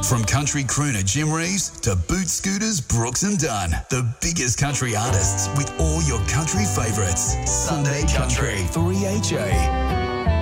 From country crooner Jim Reeves to boot scooters Brooks and Dunn. The biggest country artists with all your country favourites. Sunday Country, 3HA.